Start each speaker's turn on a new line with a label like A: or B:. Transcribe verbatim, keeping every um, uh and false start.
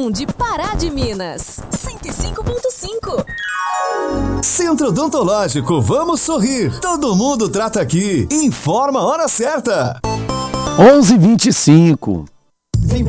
A: um de Pará de Minas. cento e cinco ponto cinco.
B: Centro Odontológico, vamos sorrir. Todo mundo trata aqui. Informa a hora certa.
C: onze e vinte e cinco.